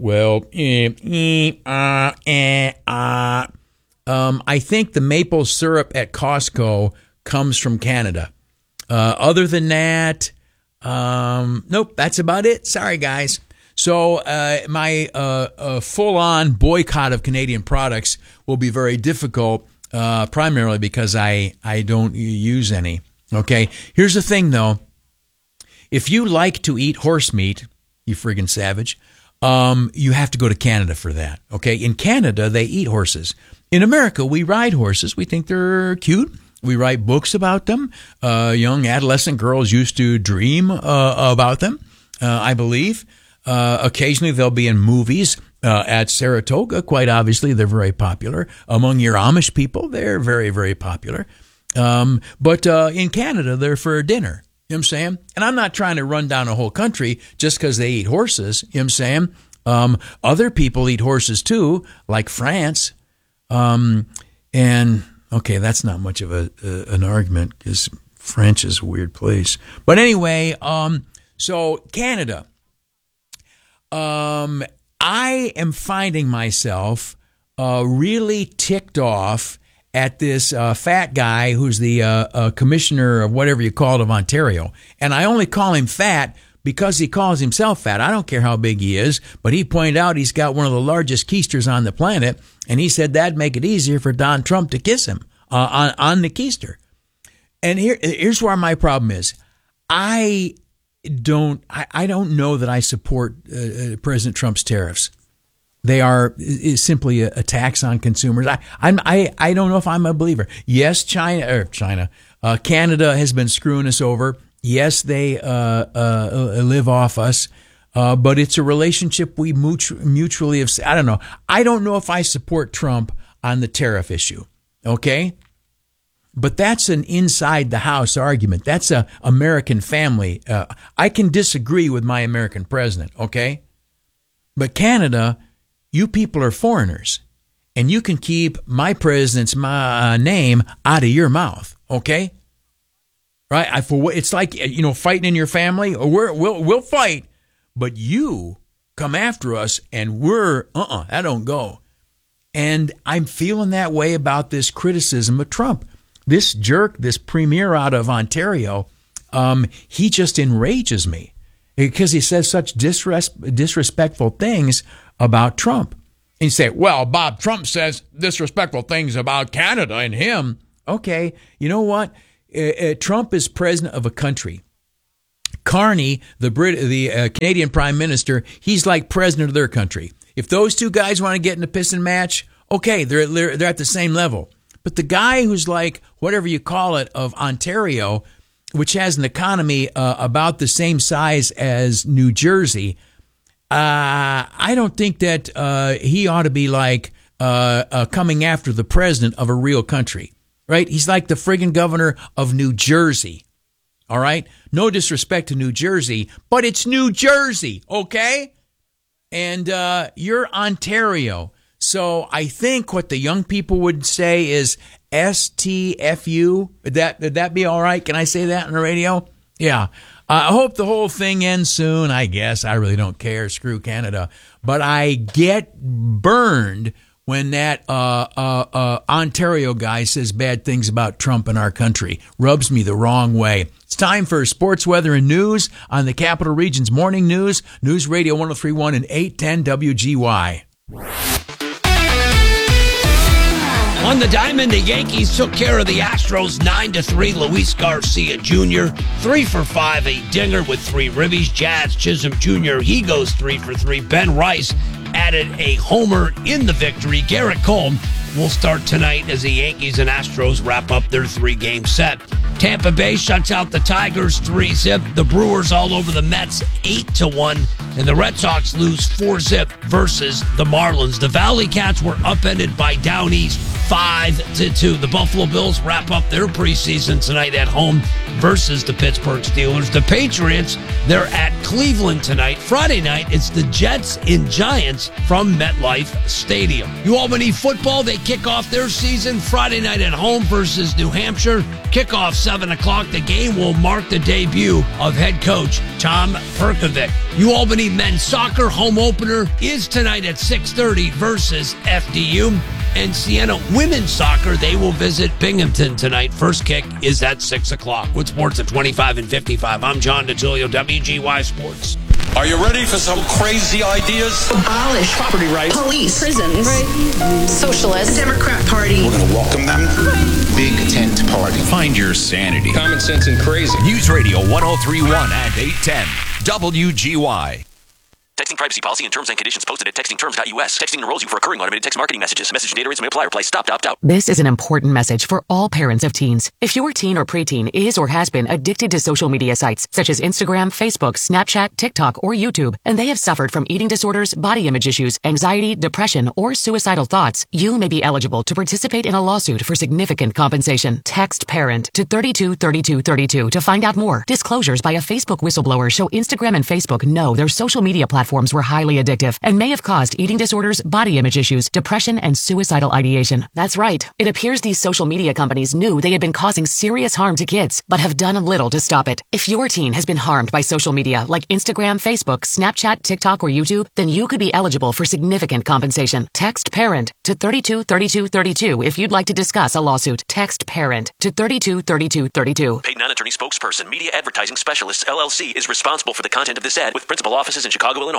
Speaker 5: think the maple syrup at Costco comes from Canada. Other than that, nope, that's about it. Sorry, guys. So my full-on boycott of Canadian products will be very difficult, primarily because I don't use any. Okay, here's the thing, though. If you like to eat horse meat, you friggin' savage, you have to go to Canada for that. Okay, in Canada, they eat horses. In America, we ride horses. We think they're cute. We write books about them. Young adolescent girls used to dream about them, I believe. Occasionally, they'll be in movies at Saratoga. Quite obviously, they're very popular. Among your Amish people, they're very, very popular. But in Canada, they're for dinner. You know what I'm saying? And I'm not trying to run down a whole country just because they eat horses. You know what I'm saying? Other people eat horses too, like France. And, okay, that's not much of an argument because French is a weird place. But anyway, so Canada. I am finding myself really ticked off at this fat guy who's the commissioner of whatever you call it of Ontario. And I only call him fat because he calls himself fat. I don't care how big he is, but he pointed out he's got one of the largest keisters on the planet, and he said that'd make it easier for Donald Trump to kiss him on the keister. And here's where my problem is. I don't know that I support President Trump's tariffs. They are simply a tax on consumers. I don't know if I'm a believer. Yes, Canada has been screwing us over Yes, they live off us, but it's a relationship we mutually have. I don't know. I don't know if I support Trump on the tariff issue, okay? But that's an inside the house argument. That's a American family. I can disagree with my American president, okay? But Canada, you people are foreigners, and you can keep my president's name out of your mouth, okay? Right? It's like, fighting in your family. We'll fight, but you come after us, and that don't go. And I'm feeling that way about this criticism of Trump. This jerk, this premier out of Ontario, he just enrages me because he says such disrespectful things about Trump. And you say, well, Bob, Trump says disrespectful things about Canada and him. Okay, you know what? Trump is president of a country. Carney, the Canadian prime minister, he's like president of their country. If those two guys want to get in a pissing match, okay, they're at the same level. But the guy who's like, whatever you call it, of Ontario, which has an economy about the same size as New Jersey, I don't think that he ought to be like coming after the president of a real country, right? He's like the friggin' governor of New Jersey, all right? No disrespect to New Jersey, but it's New Jersey, okay? And you're Ontario. So I think what the young people would say is STFU. Would that be all right? Can I say that on the radio? Yeah. I hope the whole thing ends soon, I guess. I really don't care. Screw Canada. But I get burned when that Ontario guy says bad things about Trump in our country. Rubs me the wrong way. It's time for sports, weather, and news on the Capital Region's Morning News. News Radio 103.1 and 810 WGY.
Speaker 24: On the diamond, the Yankees took care of the Astros 9-3. Luis Garcia Jr., 3 for 5, a dinger with 3 ribbies. Jazz Chisholm Jr., he goes 3 for 3. Ben Rice added a homer in the victory. Garrett Cole will start tonight as the Yankees and Astros wrap up their 3-game set. Tampa Bay shuts out the Tigers 3-0. The Brewers all over the Mets 8-1. And the Red Sox lose 4-0 versus the Marlins. The Valley Cats were upended by Down East 5-2. The Buffalo Bills wrap up their preseason tonight at home versus the Pittsburgh Steelers. The Patriots, they're at Cleveland tonight. Friday night, it's the Jets and Giants from MetLife Stadium. New Albany football, they kick off their season Friday night at home versus New Hampshire. Kickoff 7 o'clock. The game will mark the debut of head coach Tom Perkovic. New Albany men's soccer home opener is tonight at 6:30 versus FDU. And Siena women's soccer, they will visit Binghamton tonight. First kick is at 6 o'clock. With sports at 25 and 55, I'm John DeTilio, WGY Sports.
Speaker 11: Are you ready for some crazy ideas?
Speaker 12: Abolish property rights, police, prisons, socialist, Democrat Party.
Speaker 11: We're going to welcome them.
Speaker 12: Big tent party.
Speaker 11: Find your sanity. Common sense and crazy.
Speaker 16: News Radio 103.1 and 810 WGY.
Speaker 10: Texting privacy policy and terms and conditions posted at textingterms.us. Texting enrolls you for recurring automated text marketing messages. Message and data rates may apply. Reply stop to opt out.
Speaker 17: This is an important message for all parents of teens. If your teen or preteen is or has been addicted to social media sites such as Instagram, Facebook, Snapchat, TikTok, or YouTube, and they have suffered from eating disorders, body image issues, anxiety, depression, or suicidal thoughts, you may be eligible to participate in a lawsuit for significant compensation. Text PARENT to 323232 to find out more. Disclosures by a Facebook whistleblower show Instagram and Facebook know their social media platforms were highly addictive and may have caused eating disorders, body image issues, depression, and suicidal ideation. That's right. It appears these social media companies knew they had been causing serious harm to kids, but have done little to stop it. If your teen has been harmed by social media like Instagram, Facebook, Snapchat, TikTok, or YouTube, then you could be eligible for significant compensation. Text PARENT to 323232 if you'd like to discuss a lawsuit. Text PARENT to 323232.
Speaker 10: Paid non-attorney spokesperson, Media Advertising Specialists, LLC, is responsible for the content of this ad with principal offices in Chicago, Illinois.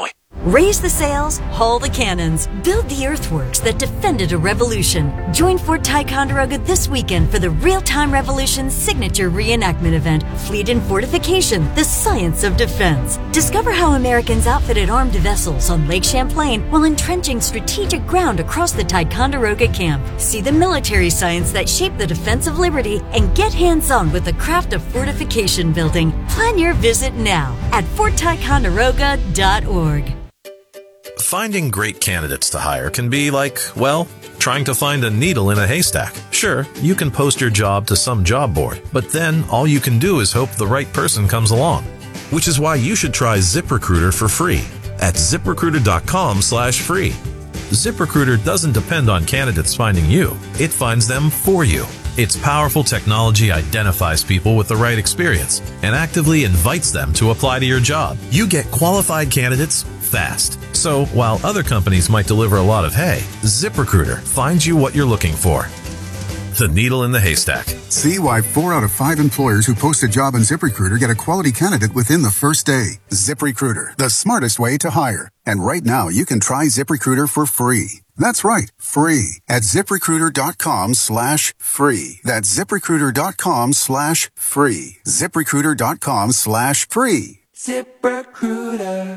Speaker 1: Raise the sails, haul the cannons, build the earthworks that defended a revolution. Join Fort Ticonderoga this weekend for the Real-Time Revolution signature reenactment event, Fleet and Fortification, the Science of Defense. Discover how Americans outfitted armed vessels on Lake Champlain while entrenching strategic ground across the Ticonderoga camp. See the military science that shaped the defense of liberty and get hands-on with the craft of fortification building. Plan your visit now at fortticonderoga.org.
Speaker 13: Finding great candidates to hire can be like, well, trying to find a needle in a haystack. Sure, you can post your job to some job board, but then all you can do is hope the right person comes along. Which is why you should try ZipRecruiter for free at ZipRecruiter.com/free. ZipRecruiter doesn't depend on candidates finding you. It finds them for you. Its powerful technology identifies people with the right experience and actively invites them to apply to your job. You get qualified candidates fast. So while other companies might deliver a lot of hay, ZipRecruiter finds you what you're looking for. The needle in the haystack.
Speaker 14: See why 4 out of 5 employers who post a job on ZipRecruiter get a quality candidate within the first day. ZipRecruiter, the smartest way to hire. And right now, you can try ZipRecruiter for free. That's right, free at ZipRecruiter.com/free. That's ZipRecruiter.com/free. ZipRecruiter.com/free.
Speaker 15: ZipRecruiter.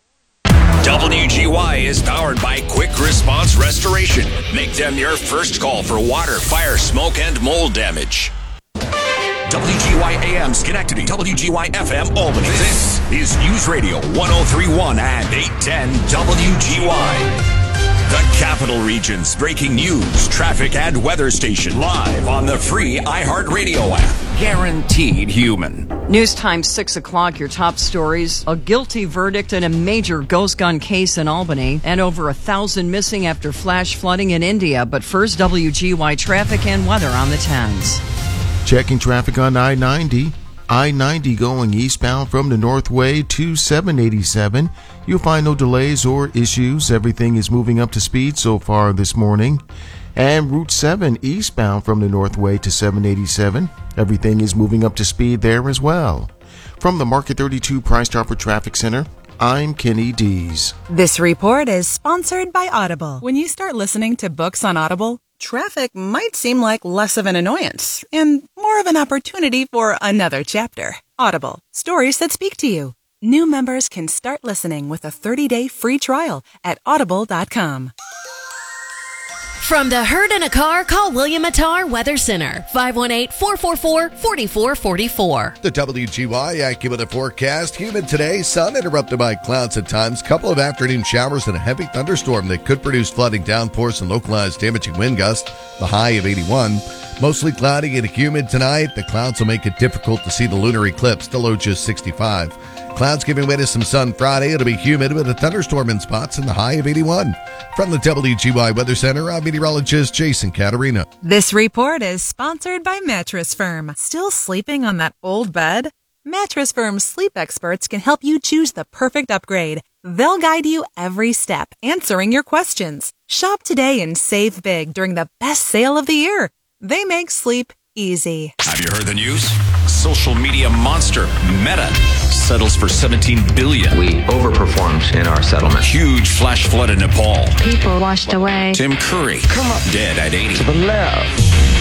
Speaker 16: WGY is powered by Quick Response Restoration. Make them your first call for water, fire, smoke, and mold damage. WGY AM Schenectady, WGY FM Albany. This is News Radio 1031 and 810 WGY. The Capital Region's breaking news, traffic, and weather station live on the free iHeartRadio app. Guaranteed human.
Speaker 2: News time 6 o'clock, your top stories. A guilty verdict in a major ghost gun case in Albany and over 1,000 missing after flash flooding in India. But first, WGY traffic and weather on the 10s.
Speaker 19: Checking traffic on I-90. I-90 going eastbound from the Northway to 787. You'll find no delays or issues. Everything is moving up to speed so far this morning. And Route 7 eastbound from the Northway to 787. Everything is moving up to speed there as well. From the Market 32 Price Chopper Traffic Center, I'm Kenny Dees.
Speaker 4: This report is sponsored by Audible. When you start listening to books on Audible, traffic might seem like less of an annoyance and more of an opportunity for another chapter. Audible, stories that speak to you. New members can start listening with a 30-day free trial at audible.com.
Speaker 18: From the herd in a car, call William Attar Weather Center, 518-444-4444.
Speaker 3: The WGY AccuWeather forecast. Humid today. Sun interrupted by clouds at times. Couple of afternoon showers and a heavy thunderstorm that could produce flooding, downpours, and localized damaging wind gusts. The high of 81. Mostly cloudy and humid tonight. The clouds will make it difficult to see the lunar eclipse. The low just 65. Clouds giving way to some sun Friday. It'll be humid with a thunderstorm in spots and the high of 81. From the WGY Weather Center, I'm meteorologist Jason Caterina.
Speaker 4: This report is sponsored by Mattress Firm. Still sleeping on that old bed? Mattress Firm's sleep experts can help you choose the perfect upgrade. They'll guide you every step, answering your questions. Shop today and save big during the best sale of the year. They make sleep easy.
Speaker 16: Have you heard the news? Social media monster Meta settles for $17 billion.
Speaker 20: We overperformed in our settlement.
Speaker 16: Huge flash flood in Nepal.
Speaker 20: People washed away.
Speaker 16: Tim Curry dead at 80.
Speaker 20: To the left.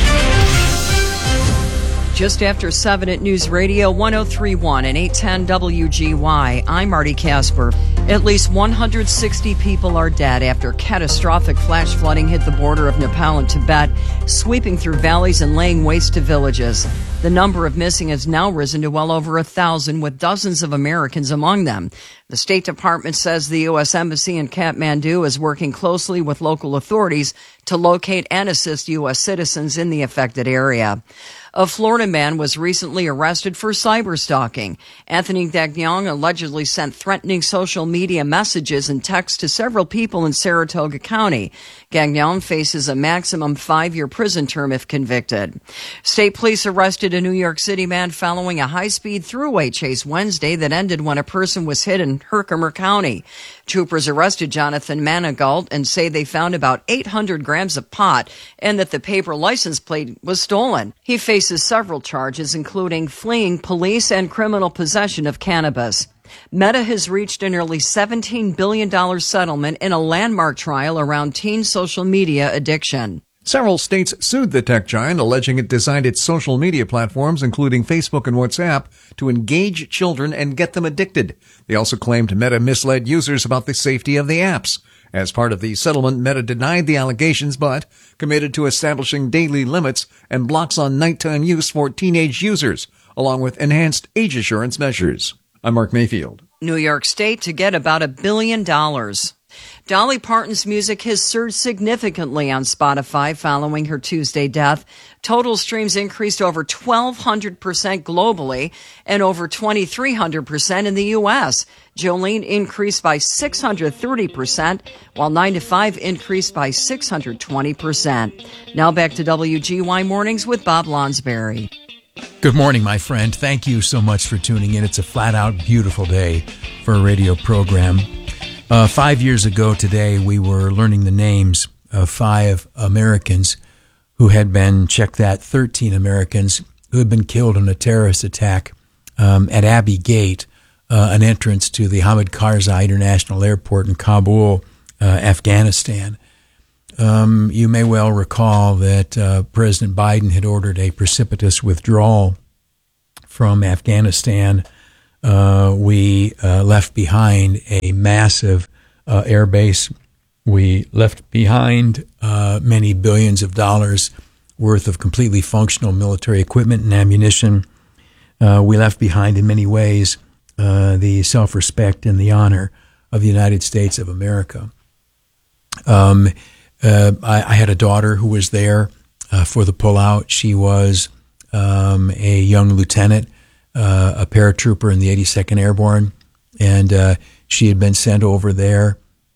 Speaker 2: Just after 7 at News Radio 1031 and 810 WGY, I'm Marty Casper. At least 160 people are dead after catastrophic flash flooding hit the border of Nepal and Tibet, sweeping through valleys and laying waste to villages. The number of missing has now risen to well over 1,000, with dozens of Americans among them. The State Department says the U.S. Embassy in Kathmandu is working closely with local authorities to locate and assist U.S. citizens in the affected area. A Florida man was recently arrested for cyberstalking. Anthony Gagnon allegedly sent threatening social media messages and texts to several people in Saratoga County. Gagnon faces a maximum 5-year prison term if convicted. State police arrested a New York City man following a high-speed throughway chase Wednesday that ended when a person was hit in Herkimer County. Troopers arrested Jonathan Manigault and say they found about 800 grams of pot and that the paper license plate was stolen. He faces several charges, including fleeing police and criminal possession of cannabis. Meta has reached a nearly $17 billion settlement in a landmark trial around teen social media addiction.
Speaker 6: Several states sued the tech giant, alleging it designed its social media platforms, including Facebook and WhatsApp, to engage children and get them addicted. They also claimed Meta misled users about the safety of the apps. As part of the settlement, Meta denied the allegations, but committed to establishing daily limits and blocks on nighttime use for teenage users, along with enhanced age assurance measures. I'm Mark Mayfield.
Speaker 2: New York State to get about $1 billion. Dolly Parton's music has surged significantly on Spotify following her Tuesday death. Total streams increased over 1,200% globally and over 2,300% in the U.S. Jolene increased by 630%, while 9 to 5 increased by 620%. Now back to WGY Mornings with Bob Lonsberry.
Speaker 5: Good morning, my friend. Thank you so much for tuning in. It's a flat-out beautiful day for a radio program. 5 years ago today, we were learning the names of 5 Americans who had been, check that, 13 Americans who had been killed in a terrorist attack at Abbey Gate, an entrance to the Hamid Karzai International Airport in Kabul, Afghanistan. You may well recall that President Biden had ordered a precipitous withdrawal from Afghanistan. We left behind a massive air base. We left behind many billions of dollars worth of completely functional military equipment and ammunition. We left behind, in many ways, the self-respect and the honor of the United States of America. I had a daughter who was there for the pullout. She was a young lieutenant, a paratrooper in the 82nd Airborne, and she had been sent over there.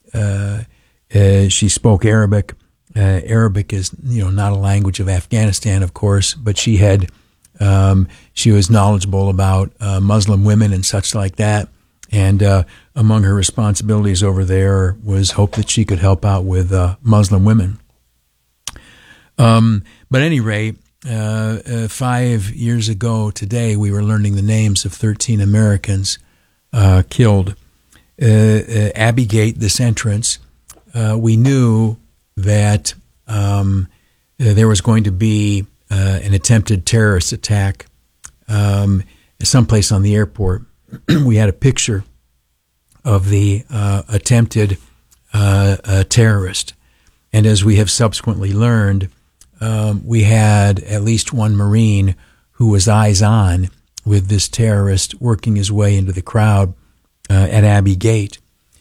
Speaker 5: She spoke Arabic. Arabic is, not a language of Afghanistan, of course, but she was knowledgeable about Muslim women and such like that. And among her responsibilities over there was hope that she could help out with Muslim women. But at any rate, 5 years ago today, we were learning the names of 13 Americans killed. Abbey Gate, this entrance, we knew that there was going to be an attempted terrorist attack someplace on the airport. We had a picture of the attempted terrorist. And as we have subsequently learned, we had at least one Marine who was eyes on with this terrorist working his way into the crowd at Abbey Gate.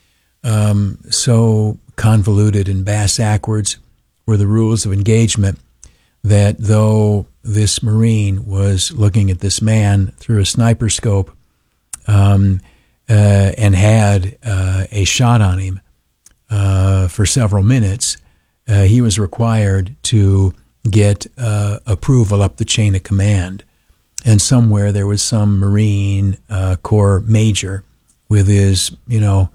Speaker 5: So convoluted and bass-ackwards were the rules of engagement that though this Marine was looking at this man through a sniper scope and had a shot on him for several minutes, he was required to get approval up the chain of command. And somewhere there was some Marine Corps major with his, who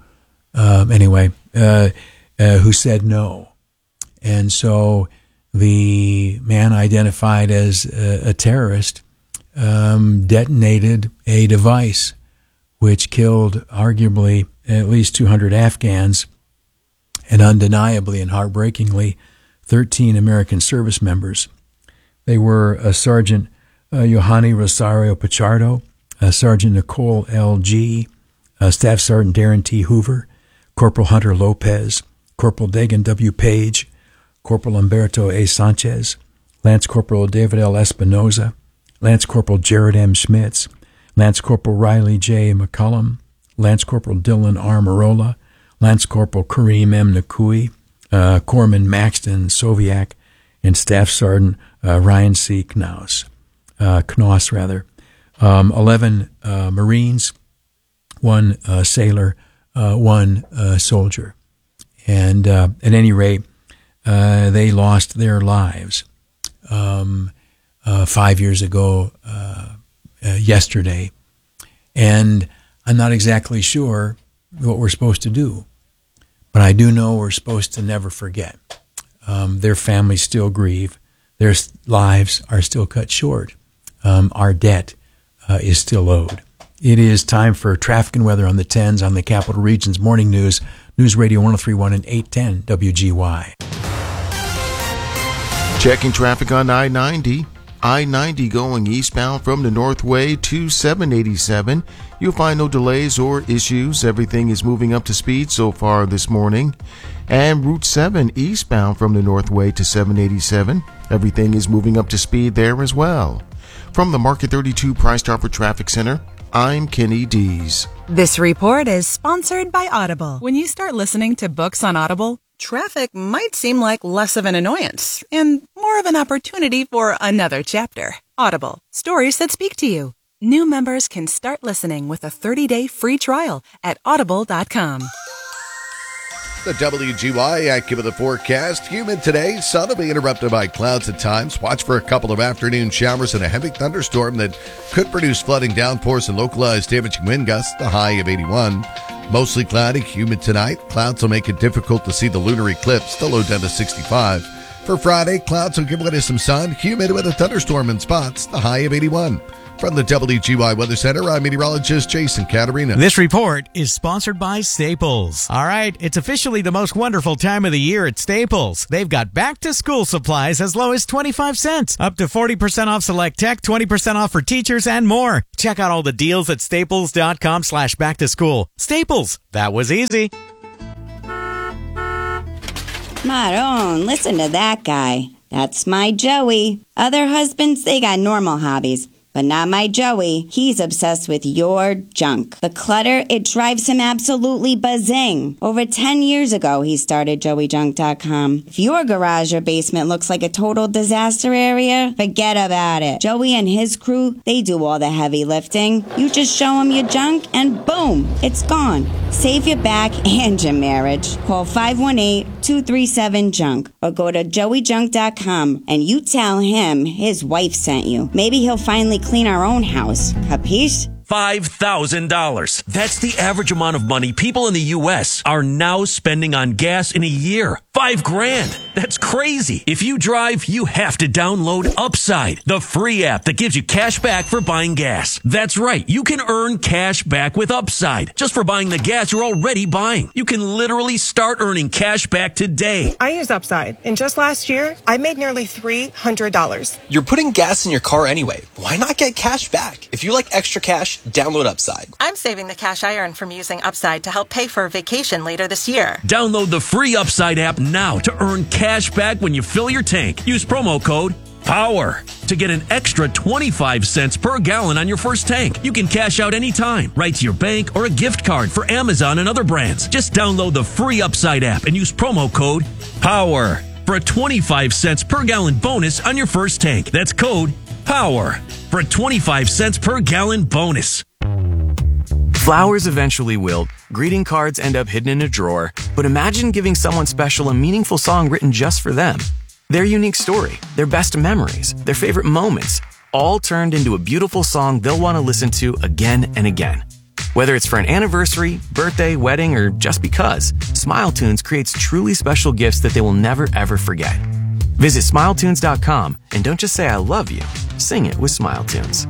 Speaker 5: said no. And so the man identified as a terrorist detonated a device which killed arguably at least 200 Afghans and undeniably and heartbreakingly 13 American service members. They were Sergeant Yohani Rosario Pichardo, Sergeant Nicole L.G., Staff Sergeant Darren T. Hoover, Corporal Hunter Lopez, Corporal Dagan W. Page, Corporal Humberto A. Sanchez, Lance Corporal David L. Espinoza, Lance Corporal Jared M. Schmitz, Lance Corporal Riley J. McCullum, Lance Corporal Dylan R. Marola, Lance Corporal Kareem M. Nakui, Corpsman Maxton Soviak, and Staff Sergeant Ryan C. Knoss. 11 Marines, 1 sailor, 1 soldier. And at any rate, they lost their lives 5 years ago yesterday. And I'm not exactly sure what we're supposed to do, but I do know we're supposed to never forget. Their families still grieve. Their lives are still cut short. Our debt is still owed. It is time for traffic and weather on the 10s on the Capital Region's Morning News. News Radio 1031 and 810 WGY.
Speaker 19: Checking traffic on I-90. I-90 going eastbound from the Northway to 787. You'll find no delays or issues. Everything is moving up to speed so far this morning. And Route 7 eastbound from the Northway to 787. Everything is moving up to speed there as well. From the Market 32 Price Chopper Traffic Center, I'm Kenny Dees.
Speaker 4: This report is sponsored by Audible. When you start listening to books on Audible, traffic might seem like less of an annoyance and more of an opportunity for another chapter. Audible, stories that speak to you. New members can start listening with a 30-day free trial at audible.com.
Speaker 3: The WGY AccuWeather forecast. Humid today. Sun will be interrupted by clouds at times. Watch for a couple of afternoon showers and a heavy thunderstorm that could produce flooding, downpours, and localized damaging wind gusts. The high of 81. Mostly cloudy, humid tonight. Clouds will make it difficult to see the lunar eclipse. The low down to 65. For Friday, clouds will give way to some sun. Humid with a thunderstorm in spots. The high of 81. From the WGY Weather Center, I'm meteorologist Jason Caterina.
Speaker 7: This report is sponsored by Staples. All right, it's officially the most wonderful time of the year at Staples. They've got back-to-school supplies as low as 25 cents, up to 40% off select tech, 20% off for teachers, and more. Check out all the deals at staples.com/back-to-school. Staples, that was easy.
Speaker 21: Maron, listen to that guy. That's my Joey. Other husbands, they got normal hobbies. But not my Joey. He's obsessed with your junk. The clutter, it drives him absolutely buzzing. Over 10 years ago, he started JoeyJunk.com. If your garage or basement looks like a total disaster area, forget about it. Joey and his crew, they do all the heavy lifting. You just show them your junk and boom, it's gone. Save your back and your marriage. Call 518-237-JUNK or go to JoeyJunk.com and you tell him his wife sent you. Maybe he'll finally clean our own house. Capiche?
Speaker 10: $5,000. That's the average amount of money people in the U.S. are now spending on gas in a year. $5,000. That's crazy. If you drive, you have to download Upside, the free app that gives you cash back for buying gas. That's right. You can earn cash back with Upside just for buying the gas you're already buying. You can literally start earning cash back today.
Speaker 22: I use Upside, and just last year, I made nearly $300.
Speaker 23: You're putting gas in your car anyway. Why not get cash back? If you like extra cash, download Upside.
Speaker 22: I'm saving the cash I earn from using Upside to help pay for a vacation later this year.
Speaker 10: Download the free Upside app now to earn cash back when you fill your tank. Use promo code POWER to get an extra 25 cents per gallon on your first tank. You can cash out anytime, right to your bank or a gift card for Amazon and other brands. Just download the free Upside app and use promo code POWER for a 25 cents per gallon bonus on your first tank. That's code POWER for a 25 cents per gallon bonus.
Speaker 25: Flowers eventually wilt, greeting cards end up hidden in a drawer, but imagine giving someone special a meaningful song written just for them. Their unique story, their best memories, their favorite moments, all turned into a beautiful song they'll want to listen to again and again. Whether it's for an anniversary, birthday, wedding, or just because, SmileTunes creates truly special gifts that they will never ever forget. Visit SmileTunes.com and don't just say I love you, sing it with SmileTunes.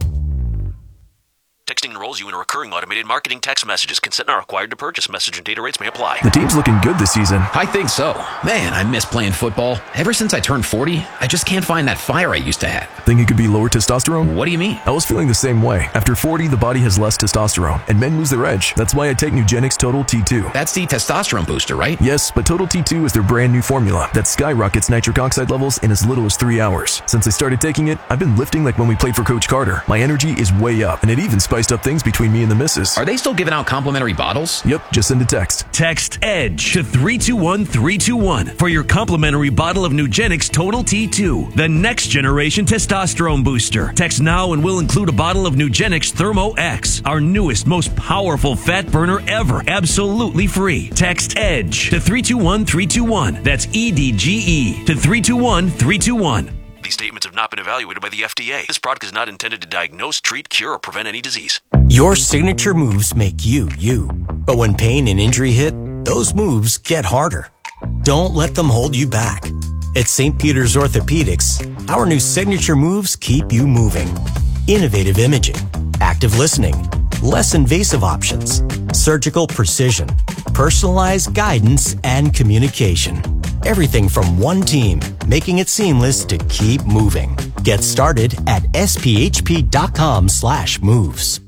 Speaker 10: Texting enrolls you in a recurring automated marketing text messages. Consent not required to purchase. Message and data rates may apply.
Speaker 26: The team's looking good this season.
Speaker 27: I think so. Man, I miss playing football. Ever since I turned 40, I just can't find that fire I used to have.
Speaker 26: Think it could be lower testosterone?
Speaker 27: What do you mean?
Speaker 26: I was feeling the same way. After 40, the body has less testosterone, and men lose their edge. That's why I take Nugenix Total T2.
Speaker 27: That's the testosterone booster, right?
Speaker 26: Yes, but Total T2 is their brand new formula that skyrockets nitric oxide levels in as little as 3 hours. Since I started taking it, I've been lifting like when we played for Coach Carter. My energy is way up, and it even spiced up things between me and the missus.
Speaker 27: Are they still giving out complimentary bottles?
Speaker 26: Yep, just send a text.
Speaker 10: Text EDGE to 321-321 for your complimentary bottle of Nugenix Total T2, the next generation testosterone booster. Text now and we'll include a bottle of Nugenix Thermo X, our newest, most powerful fat burner ever, absolutely free. Text EDGE to 321-321. That's EDGE to 321-321. These statements have not been evaluated by the FDA. This product is not intended to diagnose, treat, cure, or prevent any disease.
Speaker 28: Your signature moves make you, you. But when pain and injury hit, those moves get harder. Don't let them hold you back. At St. Peter's Orthopedics, our new signature moves keep you moving. Innovative imaging, active listening, less invasive options, surgical precision, personalized guidance, and communication. Everything from one team, making it seamless to keep moving. Get started at SPHP.com/moves.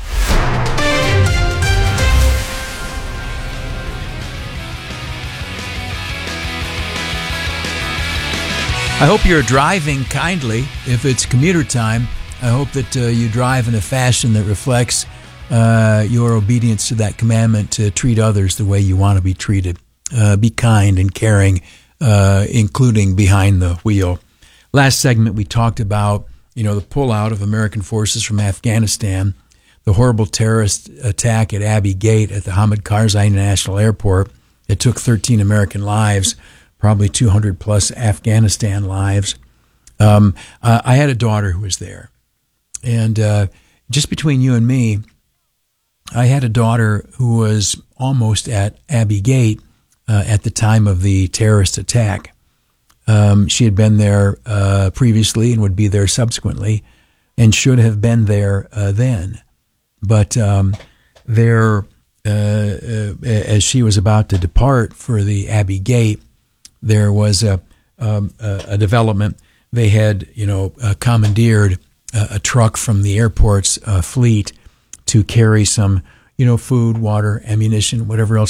Speaker 5: I hope you're driving kindly. If it's commuter time, I hope that you drive in a fashion that reflects your obedience to that commandment to treat others the way you want to be treated. Be kind and caring, including behind the wheel. Last segment, we talked about, the pullout of American forces from Afghanistan, the horrible terrorist attack at Abbey Gate at the Hamid Karzai International Airport. It took 13 American lives, probably 200 plus Afghanistan lives. I had a daughter who was there. And just between you and me, I had a daughter who was almost at Abbey Gate at the time of the terrorist attack. She had been there previously and would be there subsequently and should have been there then. But as she was about to depart for the Abbey Gate, there was a development. They had, commandeered a truck from the airport's fleet to carry some, food, water, ammunition, whatever else